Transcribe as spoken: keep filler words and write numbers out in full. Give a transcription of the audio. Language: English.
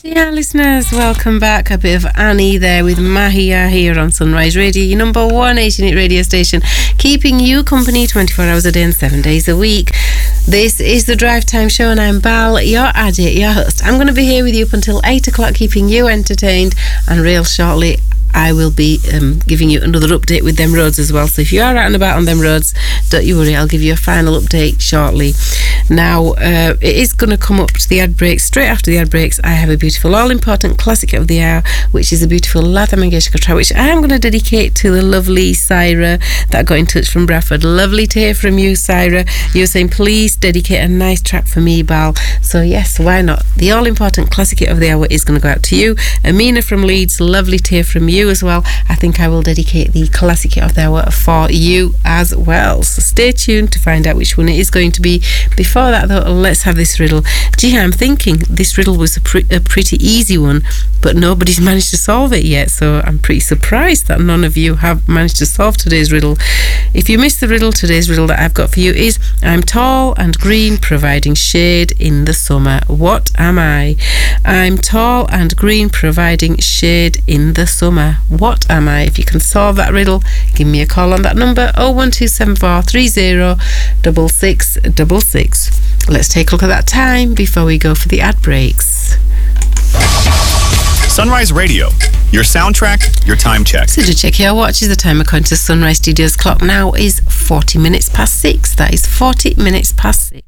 Yeah, listeners, welcome back. A bit of Annie there with Mahia here on Sunrise Radio, your number one eighty-eight radio station, keeping you company twenty-four hours a day and seven days a week. This is the Drive Time Show, and I'm Bal, your addict, your host. I'm going to be here with you up until eight o'clock, keeping you entertained, and real shortly I will be um, giving you another update with them roads as well. So if you are out and about on them roads, don't you worry, I'll give you a final update shortly. Now, uh, it is going to come up to the ad breaks. Straight after the ad breaks, I have a beautiful, all-important classic of the hour, which is a beautiful Lata Mangeshkar track, which I am going to dedicate to the lovely Syra that got in touch from Bradford. Lovely to hear from you, Syra. You were saying, please dedicate a nice track for me, Bal. So yes, why not? The all-important classic of the hour is going to go out to you. Amina from Leeds, lovely to hear from you as well. I think I will dedicate the classic of the hour for you as well. So stay tuned to find out which one it is going to be. Before that though, let's have this riddle. Gee, I'm thinking this riddle was a, pre- a pretty easy one, but nobody's managed to solve it yet, so I'm pretty surprised that none of you have managed to solve today's riddle. If you missed the riddle, today's riddle that I've got for you is: I'm tall and green, providing shade in the summer. What am I? I'm tall and green, providing shade in the summer. What am I? If you can solve that riddle, give me a call on that number, oh one two seven four three oh six six six six. Let's take a look at that time before we go for the ad breaks. Sunrise Radio, your soundtrack, your time check. So to check your watches, the time according to Sunrise Studios clock now is forty minutes past six. That is forty minutes past six.